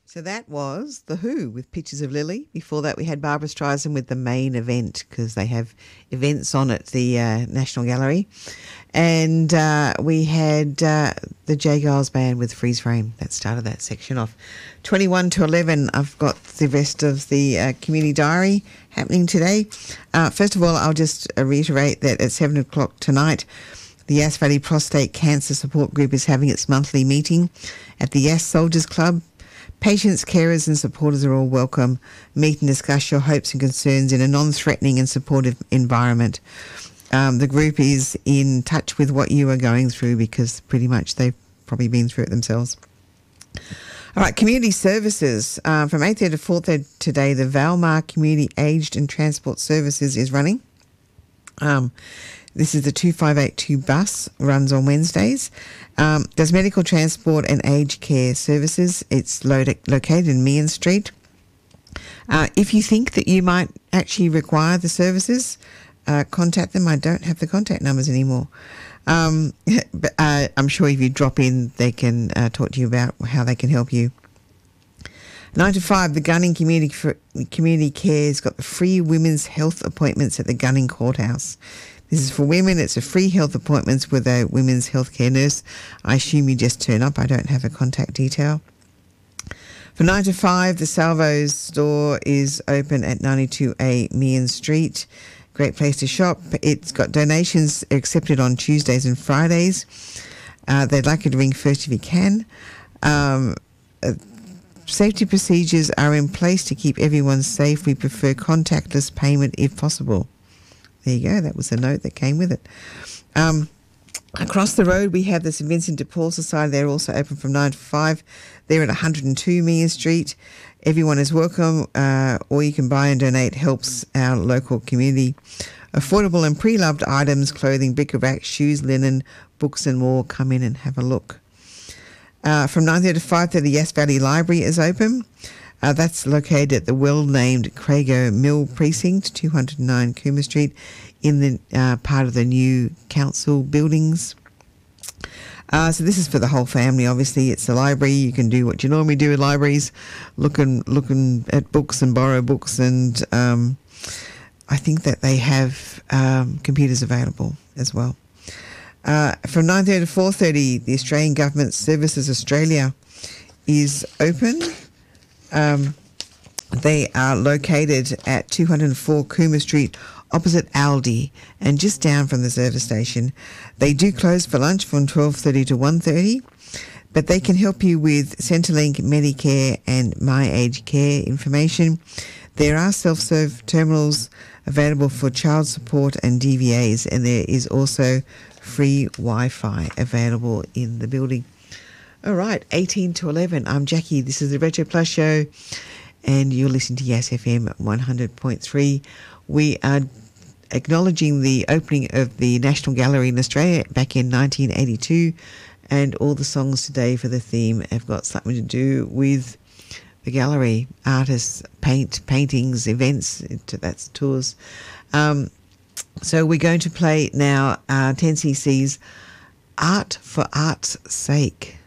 So that was The Who with Pictures of Lily. Before that, we had Barbara Streisand with The Main Event, because they have events on at the National Gallery. And we had the J. Giles Band with Freeze Frame. That started that section off. 21 to 11, I've got the rest of the Community Diary happening today. First of all, I'll just reiterate that at 7 o'clock tonight, the Yass Valley Prostate Cancer Support Group is having its monthly meeting at the Yass Soldiers Club. Patients, carers and supporters are all welcome. Meet and discuss your hopes and concerns in a non-threatening and supportive environment. The group is in touch with what you are going through, because pretty much they've probably been through it themselves. All right, community services. From 8:30 to 4:30 today, the Valmar Community Aged and Transport Services is running. This is the 2582 bus, runs on Wednesdays. Does medical transport and aged care services. It's located in Meehan Street. If you think that you might actually require the services, contact them. I don't have the contact numbers anymore. But I'm sure if you drop in, they can talk to you about how they can help you. 9 to 5, the Gunning Community Care has got the free women's health appointments at the Gunning Courthouse. This is for women. It's a free health appointments with a women's healthcare nurse. I assume you just turn up. I don't have a contact detail. For 9 to 5, the Salvo's store is open at 92A Meehan Street. Great place to shop. It's got donations accepted on Tuesdays and Fridays. They'd like you to ring first if you can. Safety procedures are in place to keep everyone safe. We prefer contactless payment if possible. There you go. That was the note that came with it. Across the road, we have the St Vincent de Paul Society. They're also open from 9 to 5. They're at 102 Meehan Street. Everyone is welcome. Or you can buy and donate. Helps our local community. Affordable and pre-loved items, clothing, bric-a-brac, shoes, linen, books and more. Come in and have a look. From 9:30 to 5:30, the Yass Valley Library is open. That's located at the well-named Crago Mill Precinct, 209 Coomer Street, in the part of the new council buildings. So this is for the whole family. Obviously, it's a library. You can do what you normally do with libraries, looking at books and borrow books, and I think that they have computers available as well. From 9:30 to 4:30, the Australian Government Services Australia is open. They are located at 204 Coomer Street, opposite Aldi, and just down from the service station. They do close for lunch from 12:30 to 1:30, but they can help you with Centrelink, Medicare and My Aged Care information. There are self-serve terminals available for child support and DVAs, and there is also free Wi-Fi available in the building. All right, 18 to 11. I'm Jackie. This is the Retro Plus Show, and you're listening to Yass FM 100.3. We are acknowledging the opening of the National Gallery in Australia back in 1982, and all the songs today for the theme have got something to do with the gallery, artists, paintings, events, that's tours. So we're going to play now 10cc's Art for Art's Sake.